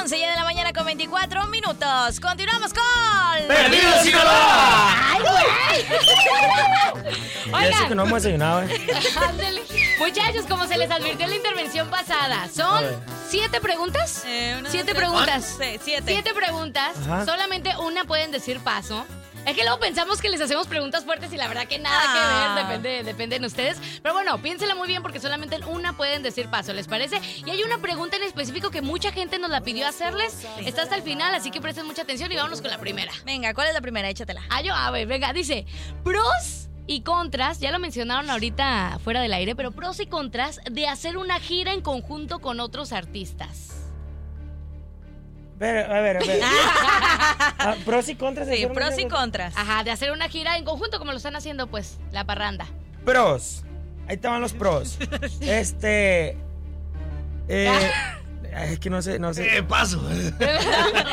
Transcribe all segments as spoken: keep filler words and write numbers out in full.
once ya de la mañana con veinticuatro minutos. Continuamos con... ¡Perdidos sin Sinaloa! ¡Ay, güey! Y eso que no hemos desayunado, ¿eh? Ándale. Muchachos, como se les advirtió en la intervención pasada, son siete preguntas. Eh, una, siete dos, tres, preguntas. cuatro, sí, siete. Siete preguntas. Ajá. Solamente una pueden decir paso. Es que luego pensamos que les hacemos preguntas fuertes y la verdad que nada Ah. que ver, depende, depende de ustedes. Pero bueno, piénsela muy bien porque solamente una pueden decir paso, ¿les parece? Y hay una pregunta en específico que mucha gente nos la pidió hacerles. Está hasta el final, así que presten mucha atención y vámonos con la primera. Venga, ¿cuál es la primera? Échatela. Ah, yo, a ver, venga, dice, pros y contras, ya lo mencionaron ahorita fuera del aire, pero pros y contras de hacer una gira en conjunto con otros artistas. A ver, a ver, a ver. Ah, pros y contras. de Sí, hacer una pros y cosa. contras. Ajá, de hacer una gira en conjunto como lo están haciendo, pues, la parranda. Pros. Ahí estaban los pros. Este. Eh, es que no sé, no sé. Eh, paso. Pros.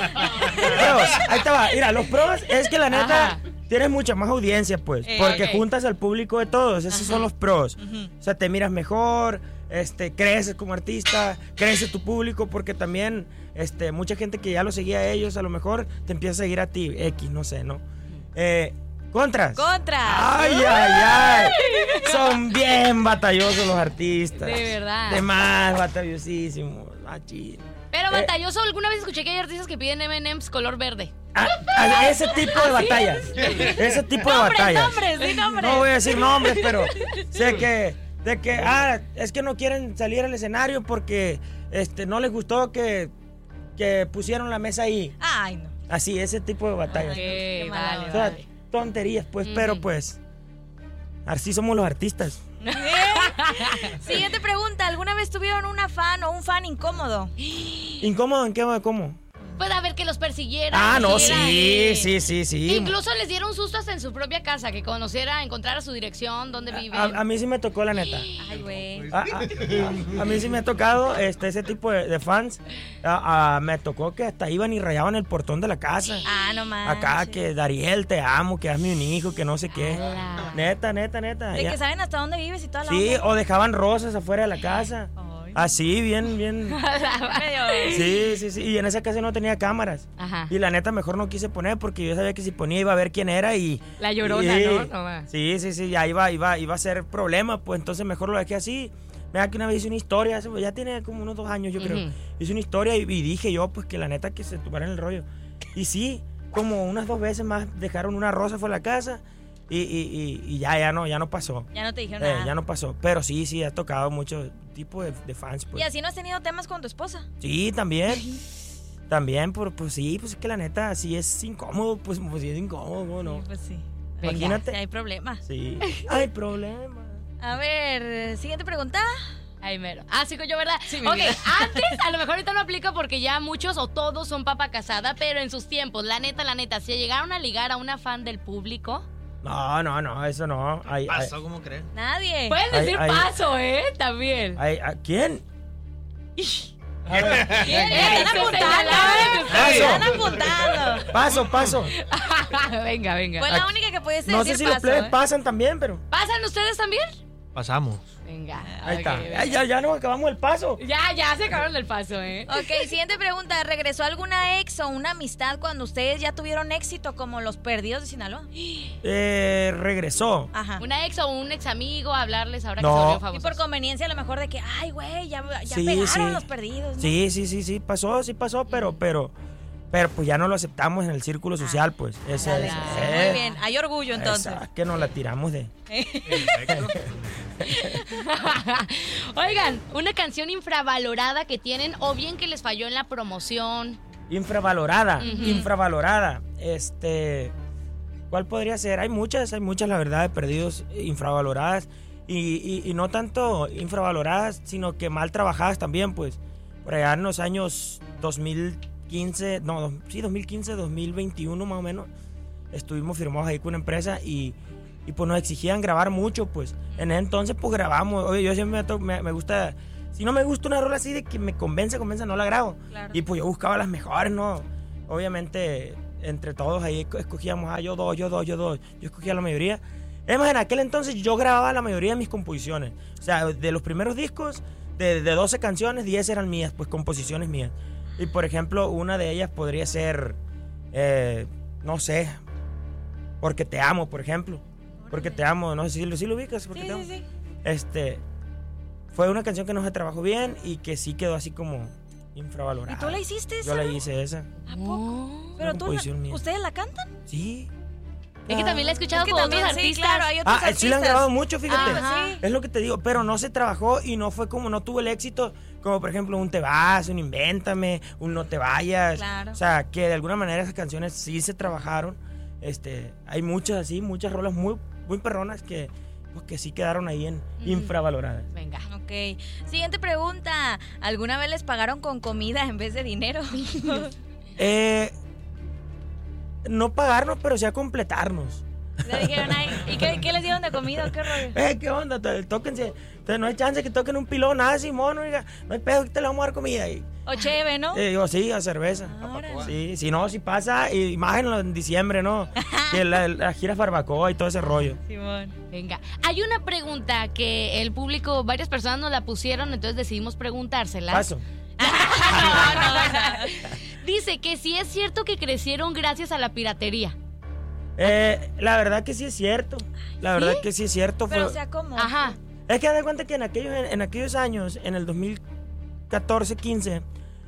Ahí te va. Mira, los pros es que la neta Ajá. tienes mucha más audiencia, pues. Eh, porque ok. juntas al público de todos. Esos Ajá. son los pros. Ujú. O sea, te miras mejor, este, creces como artista, crece tu público, porque también este, mucha gente que ya lo seguía a ellos, a lo mejor te empieza a seguir a ti, X, no sé, ¿no? Eh, contras. Contras. Ay, ay, ay. Son bien batallosos los artistas. De verdad. De más batallosísimos, machín. Pero Eh. batalloso, alguna vez escuché que hay artistas que piden eme and eme's color verde. Ah, ah, ese tipo de batallas. Ese tipo de Nombres, batallas. nombres, sí, nombres. No voy a decir nombres, pero sé que de que ah, es que no quieren salir al escenario porque este no les gustó que, que pusieron la mesa ahí. Ay, no. Así, ese tipo de batallas. Ok, qué mala vale, O sea, vale. tonterías, pues, Ujú. pero pues así somos los artistas. Siguiente pregunta. ¿Alguna vez tuvieron una fan o un fan incómodo? ¿Incómodo en qué? ¿Cómo? Puede haber que los persiguieran. Ah, no, quisieran, sí, eh, sí, sí, sí. Incluso les dieron susto hasta en su propia casa, que conociera, encontrara su dirección, dónde viven. A, a mí sí me tocó, la neta. Ay, güey. A, a- a mí sí me ha tocado este, ese tipo de, de fans. A- a- me tocó que hasta iban y rayaban el portón de la casa. Ah, no manches. Acá que Dariel, te amo, que hazme un hijo, que no sé qué. Ala. Neta, neta, neta. De ya. que saben hasta dónde vives y toda la Sí, onda. o dejaban rosas afuera de la casa. Ay. Así, bien, bien. Medio- Sí, sí, sí. Y en esa casa no tenía cámaras. Ajá. Y la neta mejor no quise poner porque yo sabía que si ponía iba a ver quién era y... La Llorona, y- ¿no? No va. Sí, sí, sí, ya iba, iba, iba a ser problema, pues entonces mejor lo dejé así. Mira que una vez hice una historia, hace- ya tiene como unos dos años yo creo. Ujú. Hice una historia y, y dije yo pues que la neta que se tomaran el rollo. Y sí, como unas dos veces más dejaron una rosa fuera de la casa y, y, y, y ya, ya no, ya no pasó. Ya no te dijeron Eh, nada. ya no pasó. Pero sí, sí, ha tocado mucho tipo de, de fans. Pues. ¿Y así no has tenido temas con tu esposa? Sí, también. También, por, pues sí, pues es que la neta, si es incómodo, pues, pues sí es incómodo, ¿no? ¿no? Sí, pues sí. Venga. Imagínate. Sí, hay problemas. Sí. Hay problema. A ver, eh, siguiente pregunta. Ay, mero. Ah, sigo yo, ¿verdad? Sí, mi ok, vida. antes, a lo mejor ahorita no aplica porque ya muchos o todos son papa casada, pero en sus tiempos, la neta, la neta, si llegaron a ligar a una fan del público, No, no, no, eso no. Hay, hay, Paso, ¿cómo crees? Nadie. pueden Ay, decir ay. paso, ¿eh? También. hay- ¿a ¿Quién? A ver, ¿Quién? Ey, Están se apuntando. señalaron. Están apuntando. paso, paso. venga, venga. Fue la única que pudiste No sé decir si los paso, plebes ¿eh? pasan también, pero. ¿Pasan ustedes también? Pasamos. Venga. Ahí ok, está. venga. Ay, ya, ya nos acabamos el paso. Ya, ya se acabaron del paso, ¿eh? Ok, siguiente pregunta. ¿Regresó alguna ex o una amistad cuando ustedes ya tuvieron éxito como los perdidos de Sinaloa? Eh, regresó. Ajá. Una ex o un ex amigo a hablarles ahora No. que se volvió Y famoso. por conveniencia a lo mejor de que, ay, güey, ya, ya Sí, pegaron sí. los perdidos, ¿no? Sí, sí, sí, sí, pasó, sí pasó, pero, pero, pero pues ya no lo aceptamos en el círculo social, pues. Ese Dale. es. Muy bien, hay orgullo entonces. Esa, que nos la tiramos de. Oigan, una canción infravalorada que tienen o bien que les falló en la promoción. Infravalorada, Ujú. infravalorada. Este, ¿cuál podría ser? Hay muchas, hay muchas, la verdad, de perdidos infravaloradas. Y, y, y no tanto infravaloradas, sino que mal trabajadas también, pues. Por allá en los años dos mil quince, no, dos- sí, dos mil quince, dos mil veintiuno más o menos, estuvimos firmados ahí con una empresa y, y pues nos exigían grabar mucho, pues. En ese entonces, pues grabamos. Oye, yo siempre me, to- me, me gusta, si no me gusta una rola así de que me convence, convence, no la grabo. Claro. Y pues yo buscaba las mejores, ¿no? Obviamente, entre todos ahí esco- escogíamos, ah, yo dos, yo dos, yo dos. Yo escogía la mayoría. Es más, en aquel entonces yo grababa la mayoría de mis composiciones. O sea, de los primeros discos, de, de doce canciones, diez eran mías, pues composiciones mías. Y por ejemplo, una de ellas podría ser, eh, no sé, Porque te amo, por ejemplo. Porque te amo, no sé si, si lo ubicas. Porque Sí, te amo. sí, sí. Este, fue una canción que no se trabajó bien y que sí quedó así como infravalorada. ¿Y tú la hiciste esa? Yo la hice esa. ¿A poco? Oh. Pero Una tú, composición mía. ¿ustedes la cantan? Sí. Es que también la he escuchado Es que con también, otros sí, artistas. claro, hay otros Ah, artistas. sí la han grabado mucho, fíjate. Ah, sí. Es lo que te digo, pero no se trabajó y no fue como, no tuvo el éxito, como por ejemplo un Te Vas, un Invéntame, un No Te Vayas. Claro. O sea, que de alguna manera esas canciones sí se trabajaron. Este, hay muchas así, muchas rolas muy, muy perronas que, pues, que sí quedaron ahí en Mm. infravaloradas. Venga. Ok. Siguiente pregunta. ¿Alguna vez les pagaron con comida en vez de dinero? Eh, no pagarnos, pero sí a completarnos. Le dijeron, ay, ¿y qué, qué les dieron de comida o qué rollo? Eh, ¿qué onda? T- Tóquense. Entonces no hay chance que toquen un pilón, nada, Simón, oiga. No hay pedo, que te le vamos a dar comida. Y, O cheve, ¿no? eh, digo, sí, a cerveza. Órale. Sí, si no, si pasa, y más en, en diciembre, ¿no? Que la, la gira barbacoa y todo ese rollo. Simón. Venga. Hay una pregunta que el público, varias personas nos la pusieron, entonces decidimos preguntárselas. Paso. No, no, no. Dice que si es cierto que crecieron gracias a la piratería. Eh, la verdad que sí es cierto. La verdad que sí es cierto. Pero, fue- o sea, ¿cómo? Ajá. Es que haz de cuenta que en aquellos, en, en aquellos años, en el dos mil catorce, quince,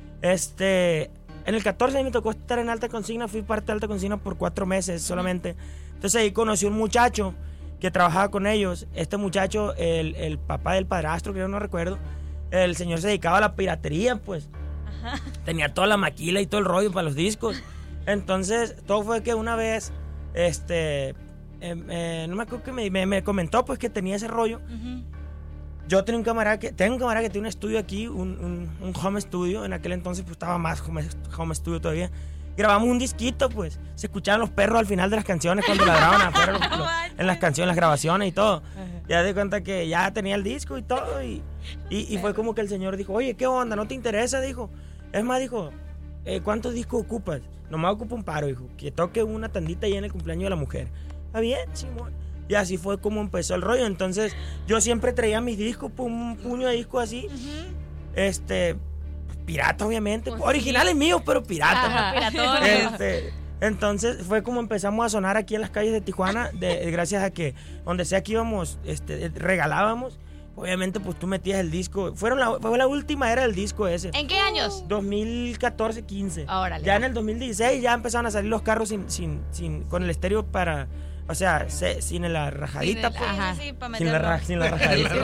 este, en el catorce a mí me tocó estar en alta consigna, fui parte de alta consigna por cuatro meses solamente. Entonces ahí conocí a un muchacho que trabajaba con ellos. Este muchacho, el, el papá del padrastro, que yo no recuerdo, el señor se dedicaba a la piratería, pues. Ajá. Tenía toda la maquila y todo el rollo para los discos. Entonces, todo fue que una vez, este, eh, eh, no me acuerdo que me, me, me comentó pues que tenía ese rollo. Ujú. Yo tenía un camarada que, tengo un camarada que tiene un estudio aquí, un, un, un home studio. En aquel entonces pues estaba más home, home studio todavía. Grabamos un disquito, pues. Se escuchaban los perros al final de las canciones cuando ladraban afuera los- los- en las canciones, las grabaciones y todo. Ya de cuenta que ya tenía el disco y todo. Y, y, y fue como que el señor dijo, oye, ¿qué onda? ¿No te interesa? Dijo. Es más, dijo, eh, ¿cuántos discos ocupas? Nomás ocupo un paro, dijo. Que toque una tandita ahí en el cumpleaños de la mujer. Está bien, Simón. Y así fue como empezó el rollo. Entonces, yo siempre traía mis discos, pu- un puño de discos así. Este, pirata, obviamente. Pues Originales míos, pero pirata. Ajá. Piratones. Este, entonces fue como empezamos a sonar aquí en las calles de Tijuana, de, gracias a que donde sea que íbamos, este, regalábamos. Obviamente, pues tú metías el disco. Fueron la, fue la última era del disco ese. ¿En qué años? dos mil catorce, quince. Órale. Ya en el dos mil dieciséis ya empezaron a salir los carros sin, sin, sin, con el estéreo para, o sea, se- sin la rajadita, Sin el- pues. Ajá. Sí, sí, sí, para Sin la, meterlo. ra- sin la rajadita.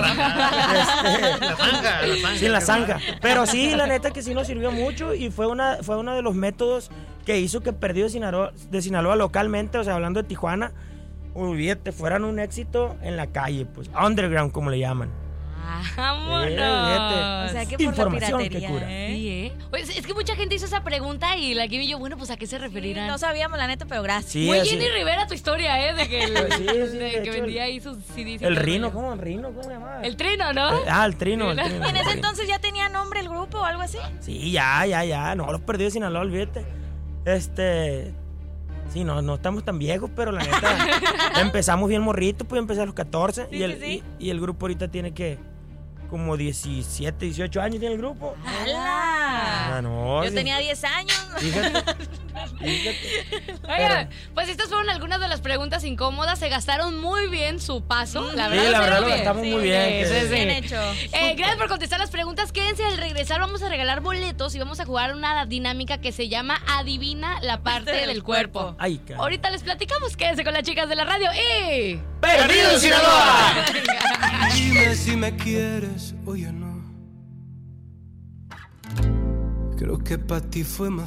Este, La zanja, la zanja. sin la zanja. Pero sí, la neta que sí nos sirvió mucho y fue, una, fue uno de los métodos que hizo que Perdido de Sinaloa, de Sinaloa localmente, o sea, hablando de Tijuana, olvídate, fueran un éxito en la calle, pues, underground como le llaman. ¡Vámonos! Eh, O sea, que por la Información que piratería, cura. ¿eh? Sí, ¿eh? Oye, es que mucha gente hizo esa pregunta y la Kim y yo, bueno, pues ¿a qué se Sí, referirán? no sabíamos, la neta, pero gracias. Sí, Muy así- Jenny Rivera tu historia, ¿eh? De que, el- Sí, sí, de de que hecho, vendía el- ahí sus C Ds. y El todo Rino, rollo. ¿cómo? ¿El Rino? ¿Cómo se llama? El Trino, ¿no? Ah, el Trino. El trino ¿Y en ese el entonces ya tenía nombre el grupo o algo así? Sí, ya, ya, ya. No, los Perdidos de Sinaloa, olvídate. Este. Sí, no, no estamos tan viejos, pero la neta. Empezamos bien morritos, pues empecé a los catorce. Sí, y, el, sí, sí. Y, y el grupo ahorita tiene que. Como diecisiete, dieciocho años tiene el grupo. ¡Hala! Ah, no. Yo sí. tenía diez años. Fíjate. Fíjate. Oigan, pues estas fueron algunas de las preguntas incómodas. Se gastaron muy bien su paso. La Sí, verdad, la se verdad ve lo bien. gastamos Sí, muy bien. sí, que- sí, sí. Bien hecho. Eh, gracias por contestar las preguntas. Quédense al regresar. Vamos a regalar boletos y vamos a jugar una dinámica que se llama Adivina la parte Del del cuerpo. Ay, cara. Ahorita les platicamos. Quédense con las chicas de la radio y... ¡Perdido de Sinaloa! Dime si me quieres o ya no. Creo que para ti fue más